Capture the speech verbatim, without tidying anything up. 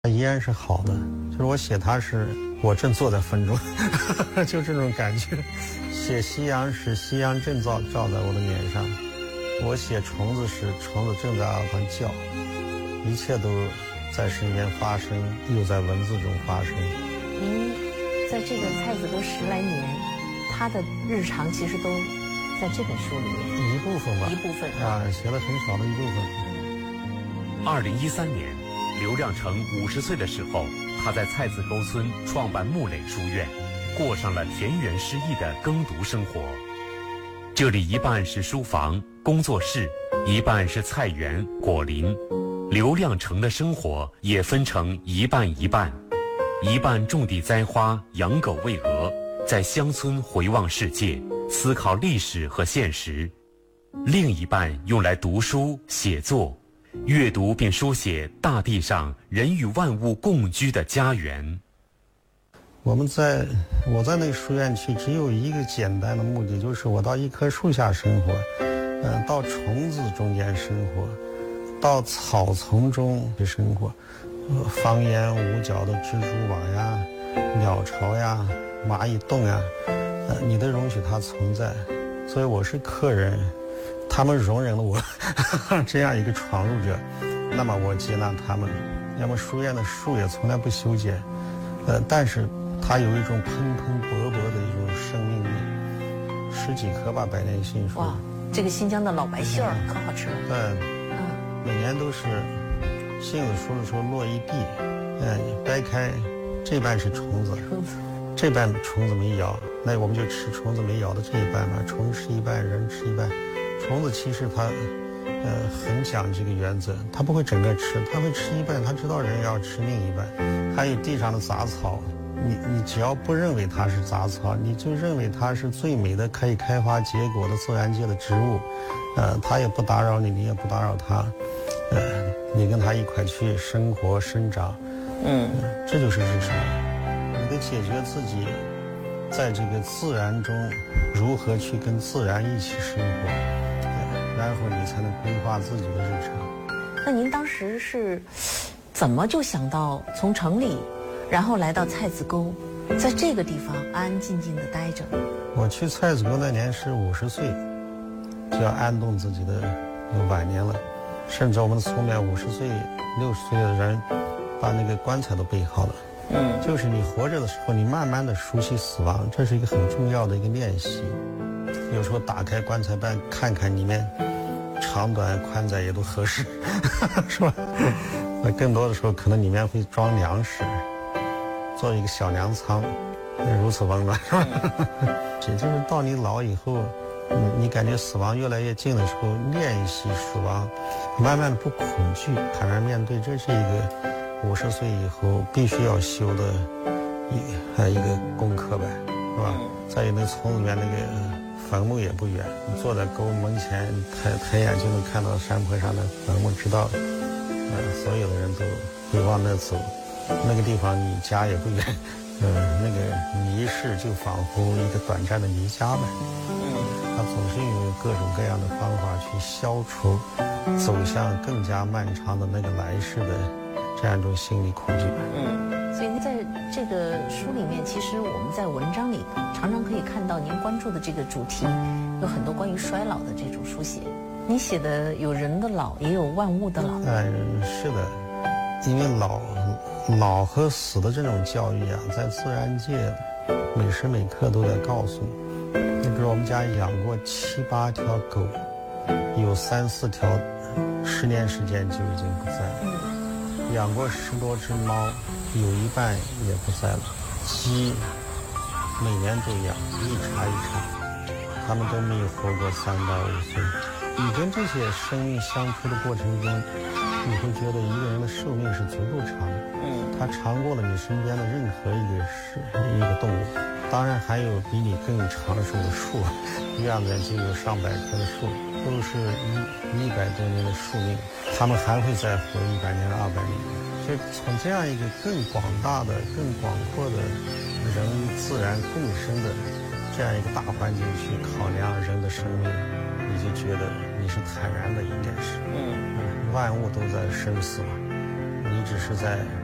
依然是好的，就是我写它是我正坐在风中，就这种感觉。写夕阳时，夕阳正照照在我的脸上；我写虫子时，虫子正在耳旁叫。一切都在身边发生，又在文字中发生。 您在这个蔡子沟十来年，他的日常其实都在这本书里面， 一部分吧， 一部分啊，写了很少的一部分。 二零一三年。刘亮程五十岁的时候，他在蔡子沟村创办木垒书院，过上了田园诗意的耕读生活。这里一半是书房、工作室，一半是菜园、果林。刘亮程的生活也分成一半一半，一半种地栽花、养狗喂鹅，在乡村回望世界，思考历史和现实；另一半用来读书、写作。阅读并书写大地上人与万物共居的家园。 我们在我在那个书院去，只有一个简单的目的，就是我到一棵树下生活，嗯，到虫子中间生活，到草丛中去生活，呃，方圆五角的蜘蛛网呀、鸟巢呀、蚂蚁洞呀，呃，你都容许它存在。所以我是客人。他们容忍了我这样一个闯入者，那么我接纳他们。要么书院的树也从来不修剪，呃，但是它有一种蓬蓬勃勃的一种生命力。十几棵吧，百年杏树。 哇，这个新疆的老白杏儿、嗯、可好吃了。 对，嗯，每年都是杏子熟的时候落一地，嗯，掰开，这半是虫子， 虫子， 这半虫子没咬，那我们就吃虫子没咬的这一半嘛，虫吃一半，人吃一半。虫子其实它，呃，很讲这个原则，它不会整个吃，它会吃一半，它知道人要吃另一半。还有地上的杂草，你你只要不认为它是杂草，你就认为它是最美的可以开花结果的自然界的植物，呃，它也不打扰你，你也不打扰它，呃，你跟它一块去生活生长，嗯，呃、这就是日常。你得解决自己在这个自然中如何去跟自然一起生活。然后你才能规划自己的日常。 那您当时是怎么就想到从城里，然后来到蔡子沟，在这个地方安安静静的待着？ 我去蔡子沟那年是五十岁，就要安顿自己的晚年了。甚至我们的村里五十岁、六十岁的人，把那个棺材都备好了。嗯，就是你活着的时候，你慢慢的熟悉死亡，这是一个很重要的一个练习。有时候打开棺材板看看里面长短宽窄也都合适，是吧？那更多的时候可能里面会装粮食，做一个小粮仓，如此温暖，是吧？也就是到你老以后，你你感觉死亡越来越近的时候，练习死亡，慢慢的不恐惧，坦然面对，这是一个五十岁以后必须要修的一还一个功课呗，是吧？再有那村里面那个坟墓也不远，你坐在沟门前，抬抬眼就能看到山坡上的坟墓，知道，呃，所有的人都会往那走。那个地方离家也不远，呃，那个离世就仿佛一个短暂的离家呗。嗯，他总是用各种各样的方法去消除走向更加漫长的那个来世的这样一种心理恐惧。 嗯。所以在这个书里面，其实我们在文章里常常可以看到您关注的这个主题，有很多关于衰老的这种书写。你写的有人的老，也有万物的老。 哎，是的，因为老老和死的这种教育啊，在自然界每时每刻都在告诉你。你比如我们家养过七八条狗，有三四条十年时间就已经不在了。嗯，养过十多只猫，有一半也不在了。鸡每年都养，一茬一茬，它们都没有活过三到五岁。你跟这些生命相处的过程中，你会觉得一个人的寿命是足够长的。嗯，它长过了你身边的任何一个事一个动物。当然还有比你更长寿的树，院子里就有上百棵的树，都是一一百多年的寿命，它们还会再活一百年、二百年。就从这样一个更广大的、更广阔的人与自然共生的这样一个大环境去考量人的生命，你就觉得你是坦然的，应该是，嗯，万物都在生死嘛，你只是在